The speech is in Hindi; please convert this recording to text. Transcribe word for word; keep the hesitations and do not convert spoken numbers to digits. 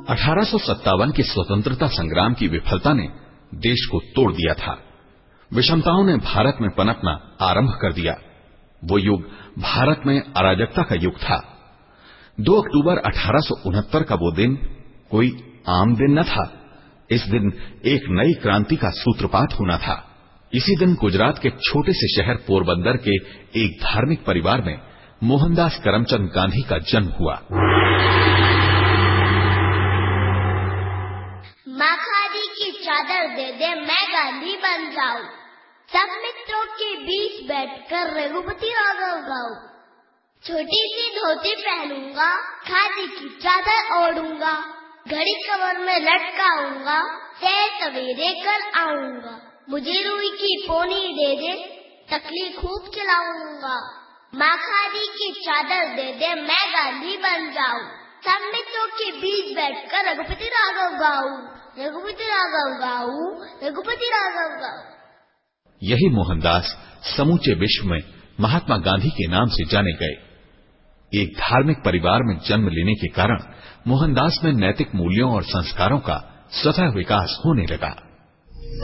अठारह सौ सत्तावन के स्वतंत्रता संग्राम की विफलता ने देश को तोड़ दिया था। विषमताओं ने भारत में पनपना आरंभ कर दिया। वो युग भारत में अराजकता का युग था। दो अक्टूबर अठारह सौ उनहत्तर का वो दिन कोई आम दिन न था। इस दिन एक नई क्रांति का सूत्रपात होना था। इसी दिन गुजरात के छोटे से शहर पोरबंदर के एक धार्मिक परिवार में मोहनदास करमचंद गांधी का जन्म हुआ। माँ खादी की चादर दे दे मैं गांधी बन जाऊं, सब मित्रों के बीच बैठकर रघुपति राघव गाऊं। छोटी सी धोती पहनूंगा, खादी की चादर ओढ़ूंगा, घड़ी कमर में लटकाऊंगा, सैर सवेरे कर आऊंगा। मुझे रुई की पोनी दे दे, तकली खूब चलाऊंगा। माँ खादी की चादर दे दे मैं गांधी बन जाऊं, सब मित्रों के बीच बैठकर रघुपति राघव गाऊं, रघुपति राघव गाऊं, रघुपति राघव गाऊं। यही मोहनदास समूचे विश्व में महात्मा गांधी के नाम से जाने गए। एक धार्मिक परिवार में जन्म लेने के कारण मोहनदास में नैतिक मूल्यों और संस्कारों का स्वतः विकास होने लगा।